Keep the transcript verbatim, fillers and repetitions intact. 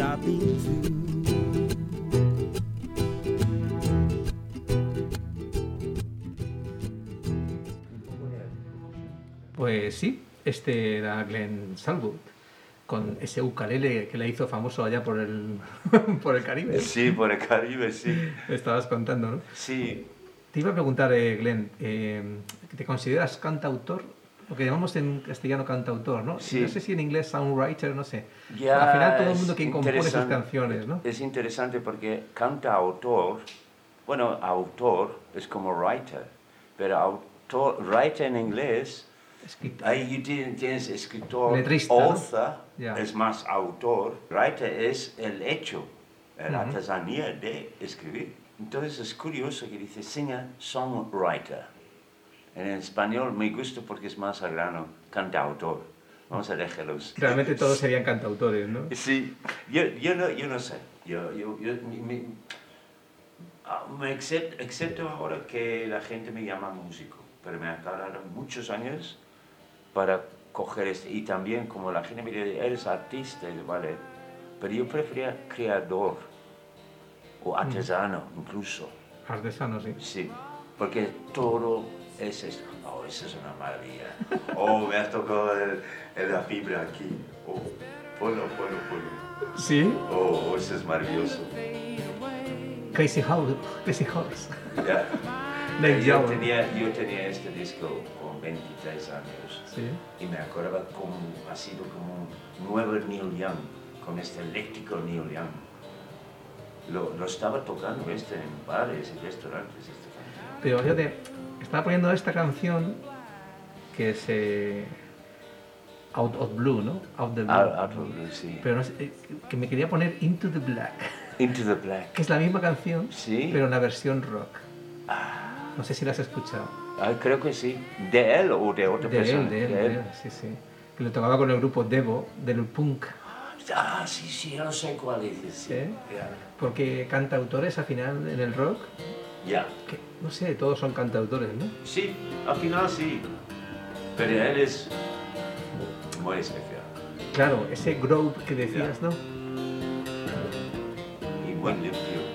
I've been through. Pues sí, este era Glenn Salwood, con ese ukulele que le hizo famoso allá por el, por el Caribe. Sí, por el Caribe, sí. Me estabas contando, ¿no? Sí. Te iba a preguntar, eh, Glenn, eh, ¿te consideras cantautor? Lo que llamamos en castellano cantautor, ¿no? Sí. No sé si en inglés songwriter, no sé. Ya, Al final todo el es mundo quien compone sus interesante. canciones, ¿no? Es interesante porque cantautor, bueno, autor es como writer, pero autor, writer en inglés, Escritor. ahí tienes, tienes escritor, Letrista, ¿no? author, Ya. es más autor, writer es el hecho, la Ujú. artesanía de escribir. Entonces es curioso que dice singer-songwriter. En español me gusta porque es más al grano, cantautor. Vamos a dejarlos. Realmente todos serían cantautores, ¿no? Sí, yo, yo, no, yo no sé. Yo, yo, yo, mi, mi, ah, me excepto, excepto ahora que la gente me llama músico, pero me ha tardado muchos años para coger este. Y también como la gente me dice, eres artista, vale, pero yo prefería creador o artesano mm. incluso. Artesano, sí. Sí, porque todo es esto. Oh, eso es una maravilla. Oh, me has tocado el, el, la fibra aquí. Oh, ponlo, ponlo, ponlo. ¿Sí? Oh, eso es maravilloso. Crazy Horse. Crazy Horse. Yeah. Neil yo, Young. tenía, yo tenía este disco con veintitrés años. Sí. Y me acordaba como ha sido como un nuevo Neil Young, con este eléctrico Neil Young. Lo, lo estaba tocando este en bares y restaurantes. Este Pero fíjate, estaba poniendo esta canción que es eh, Out of Blue, ¿no? Out the Blue. Out, out of Blue, sí. Pero no sé, eh, que me quería poner Into the Black. Into the Black. Que es la misma canción, sí, pero en la versión rock. Ah. No sé si la has escuchado. Ah, creo que sí. ¿De él o de otra de persona? Él, de él, de él, sí, sí. Que lo tocaba con el grupo Devo, del punk. Ah, sí, sí, yo no sé cuál es. Sí. ¿Eh? Yeah. Porque cantautores al final en el rock, ya. Yeah. que no sé, todos son cantautores, ¿no? Sí, al final sí. Pero él es muy especial. Claro, ese groove que decías, yeah. ¿no? Y muy limpio.